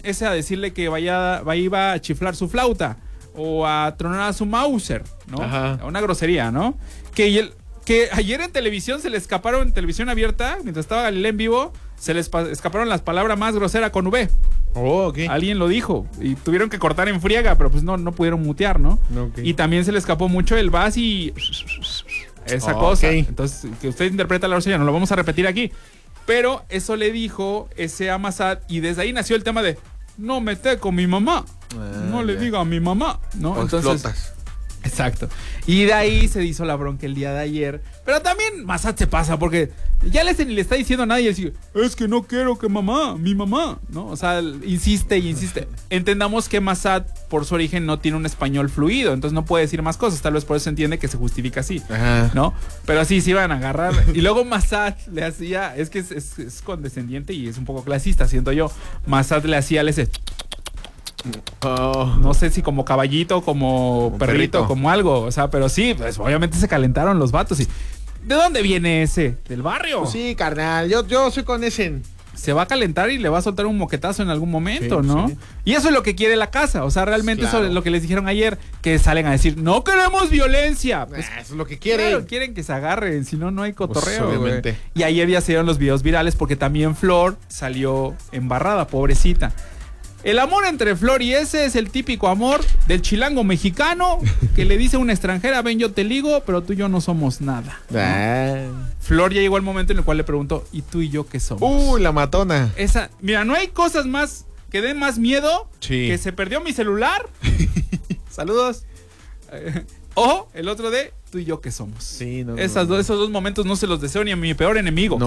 ese a decirle que iba a chiflar su flauta o a tronar a su Mauser, ¿no? Ajá. Una grosería, ¿no? Que ayer en televisión se le escaparon, en televisión abierta, mientras estaba Galilea en vivo, se les escaparon las palabras más groseras con V. Oh, ok. Alguien lo dijo y tuvieron que cortar en friega, pero pues no pudieron mutear, ¿no? Okay. Y también se le escapó mucho el vas y esa cosa. Ok. Entonces, que usted interpreta la grosería, no lo vamos a repetir aquí. Pero eso le dijo ese a Massad y desde ahí nació el tema de no mete con mi mamá. No le diga a mi mamá, ¿no? O Entonces, explotas. exacto. Y de ahí se hizo la bronca el día de ayer. Pero también Massad se pasa porque ya ni le está diciendo a nadie. Es que no quiero que mi mamá, ¿no? O sea, insiste y insiste. Entendamos que Massad, por su origen, no tiene un español fluido. Entonces no puede decir más cosas. Tal vez por eso se entiende que se justifica así. Ajá. ¿No? Pero sí, se iban a agarrar. Y luego Massad le hacía... Es que es condescendiente y es un poco clasista, siento yo. Massad le hacía ese... No sé si como caballito, como perrito, como algo. O sea, pero sí, pues obviamente se calentaron los vatos. Y ¿de dónde viene ese? ¿Del barrio? Pues sí, carnal, yo soy con ese. Se va a calentar y le va a soltar un moquetazo en algún momento, Sí, ¿no? sí. Y eso es lo que quiere la casa. O sea, realmente Claro. eso es lo que les dijeron ayer, que salen a decir, no queremos violencia. Pues, Eso es lo que quieren. claro, quieren que se agarren, si no, no hay cotorreo. Pues, obviamente. Güey. Y ayer ya se dieron los videos virales porque también Flor salió embarrada, pobrecita. El amor entre Flor y ese es el típico amor del chilango mexicano que le dice a una extranjera, ven, yo te ligo, pero tú y yo no somos nada, ¿no? Flor ya llegó al momento en el cual le preguntó, ¿y tú y yo qué somos? La matona. Mira, no hay cosas más que den más miedo Sí. que se perdió mi celular. Saludos. O el otro de tú y yo qué somos. Sí, no. Esos dos momentos no se los deseo ni a mi peor enemigo.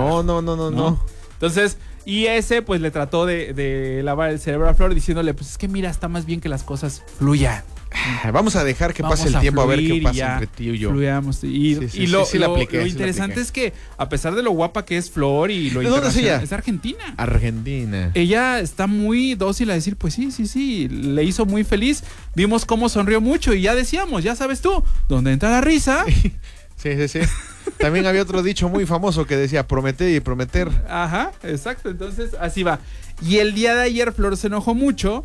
No. Entonces, y ese pues le trató de lavar el cerebro a Flor diciéndole, pues es que mira, está más bien que las cosas fluyan. Vamos a dejar que Vamos pase el tiempo a ver qué fluir y pasa ya entre ti y yo. Fluyamos. Y lo interesante es que a pesar de lo guapa que es Flor y lo ¿De dónde es ella? internacional, es argentina. Argentina. Ella está muy dócil a decir, pues sí, le hizo muy feliz. Vimos cómo sonrió mucho y ya decíamos, ya sabes tú, donde entra la risa. Sí. También había otro dicho muy famoso que decía prometer y prometer. Ajá, exacto. Entonces, así va. Y el día de ayer Flor se enojó mucho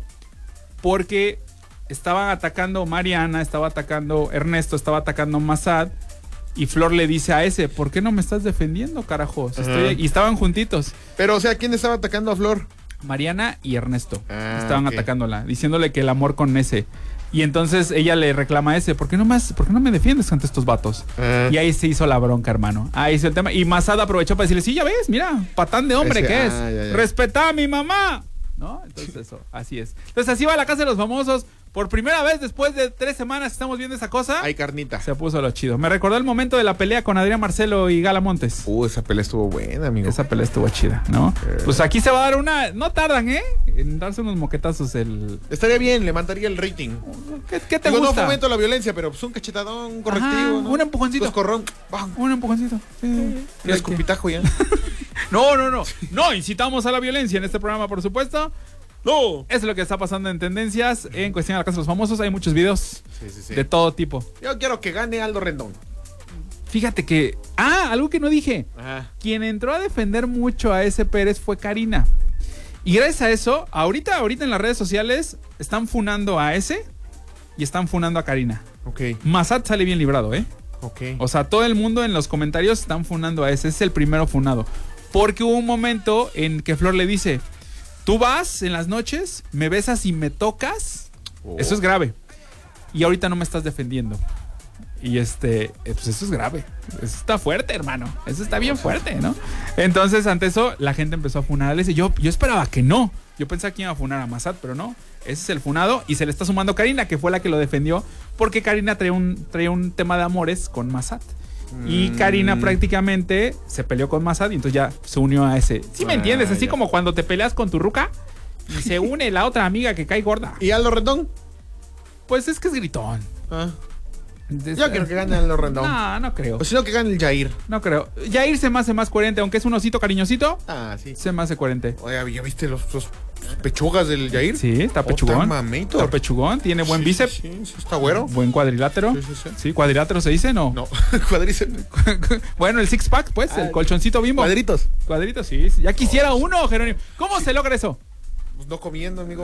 porque estaban atacando Mariana, estaba atacando Ernesto, estaba atacando Massad. Y Flor le dice a ese, ¿por qué no me estás defendiendo, carajo? Y estaban juntitos. Pero, o sea, ¿quién estaba atacando a Flor? Mariana y Ernesto estaban ok. atacándola, diciéndole que el amor con ese. Y entonces ella le reclama a ese, ¿por qué no me defiendes ante estos vatos? Y ahí se hizo la bronca, hermano. Ahí hizo el tema. Y Massad aprovechó para decirle, sí, ya ves, mira, patán de hombre que es. Ya. Respetá a mi mamá. ¿No? Entonces eso, así es. Entonces así va la casa de los famosos. Por primera vez después de 3 semanas estamos viendo esa cosa. Hay carnita. Se puso lo chido. Me recordó el momento de la pelea con Adrián Marcelo y Gala Montes. Esa pelea estuvo buena, amigo. Esa pelea estuvo chida, ¿no? Pues aquí se va a dar una... No tardan, en darse unos moquetazos Estaría bien, levantaría el rating. ¿Qué te gusta? No fomento la violencia, pero pues un cachetadón, un correctivo, Ajá, ¿no? un empujoncito. Coscorrón. ¡Bam! Un empujoncito. Sí. Un escupitajo ya. No. No incitamos a la violencia en este programa, por supuesto. No. Eso es lo que está pasando en tendencias en cuestión de la casa de los famosos. Hay muchos videos de todo tipo. Yo quiero que gane Aldo Rendón. Fíjate que... algo que no dije. Ajá. Quien entró a defender mucho a ese Pérez fue Karina. Y gracias a eso, ahorita en las redes sociales están funando a ese y están funando a Karina. Ok. Massad sale bien librado, Ok. O sea, todo el mundo en los comentarios están funando a ese. Es el primero funado. Porque hubo un momento en que Flor le dice... Tú vas en las noches, me besas y me tocas. Eso es grave. Y ahorita no me estás defendiendo. Y pues eso es grave. Eso está fuerte, hermano. Eso está bien fuerte, ¿no? Entonces, ante eso, la gente empezó a funar a ese. Yo esperaba que no. Yo pensaba que iba a funar a Massad, pero no. Ese es el funado. Y se le está sumando Karina, que fue la que lo defendió. Porque Karina traía un tema de amores con Massad. Y Karina prácticamente se peleó con Massad y entonces ya se unió a ese. ¿Sí me entiendes? Así como cuando te peleas con tu ruca y se une la otra amiga que cae gorda. ¿Y Aldo Rendón? Pues es que es gritón. Yo quiero que gane Aldo Rendón. No creo. O si no, que gane el Jair. No creo. Jair se me hace más coherente, aunque es un osito cariñosito. Sí. Se me hace coherente. Oye, ¿ya viste los pechugas del Jair? Sí, está pechugón. Mamito. Está pechugón, tiene buen bíceps. Sí, está güero. Buen cuadrilátero. Sí. Sí, cuadrilátero se dice, ¿no? No, cuadríceps. Bueno, el six pack, pues, el colchoncito Bimbo. Cuadritos. Cuadritos, sí. Ya quisiera uno, Jerónimo. ¿Cómo se logra eso? Pues no comiendo, amigo.